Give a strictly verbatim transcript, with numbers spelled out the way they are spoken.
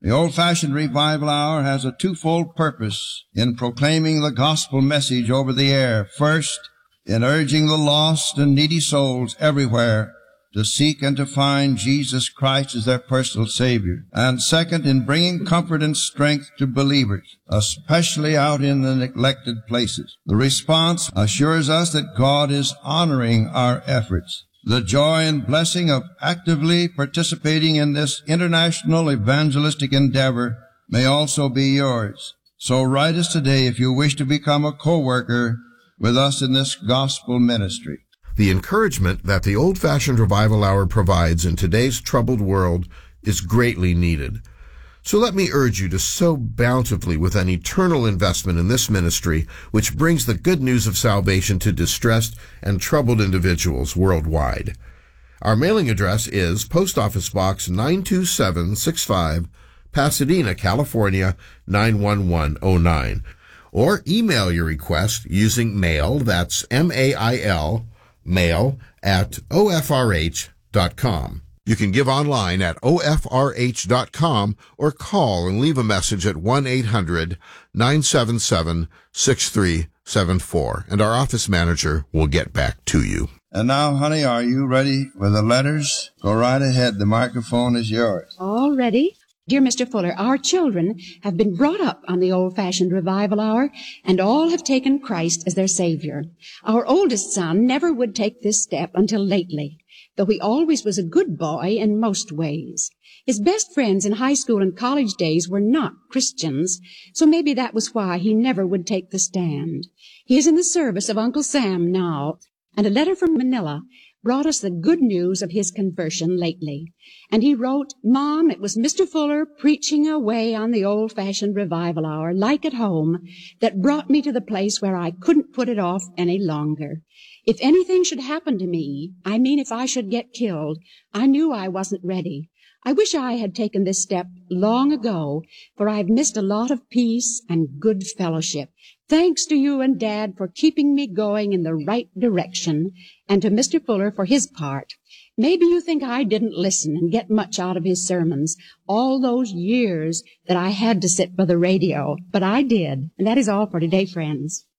The Old-Fashioned Revival Hour has a twofold purpose in proclaiming the gospel message over the air. First, in urging the lost and needy souls everywhere to seek and to find Jesus Christ as their personal Savior. And second, in bringing comfort and strength to believers, especially out in the neglected places. The response assures us that God is honoring our efforts. The joy and blessing of actively participating in this international evangelistic endeavor may also be yours. So write us today if you wish to become a co-worker with us in this gospel ministry. The encouragement that the Old-Fashioned Revival Hour provides in today's troubled world is greatly needed. So let me urge you to sow bountifully with an eternal investment in this ministry, which brings the good news of salvation to distressed and troubled individuals worldwide. Our mailing address is Post Office Box nine two seven six five, Pasadena, California nine one one oh nine. Or email your request using mail, that's M A I L, mail at O F R H dot com. You can give online at O F R H dot com or call and leave a message at one eight hundred nine seven seven six three seven four, and our office manager will get back to you. And now, honey, are you ready with the letters? Go right ahead. The microphone is yours. All ready. Dear Mister Fuller, our children have been brought up on the Old-Fashioned Revival Hour, and all have taken Christ as their Savior. Our oldest son never would take this step until lately, though he always was a good boy in most ways. His best friends in high school and college days were not Christians, so maybe that was why he never would take the stand. He is in the service of Uncle Sam now, and a letter from Manila brought us the good news of his conversion lately. And he wrote, Mom, it was Mister Fuller preaching away on the Old-Fashioned Revival Hour, like at home, that brought me to the place where I couldn't put it off any longer. If anything should happen to me, I mean if I should get killed, I knew I wasn't ready. I wish I had taken this step long ago, for I've missed a lot of peace and good fellowship. Thanks to you and Dad for keeping me going in the right direction, and to Mister Fuller for his part. Maybe you think I didn't listen and get much out of his sermons all those years that I had to sit by the radio, but I did. And that is all for today, friends.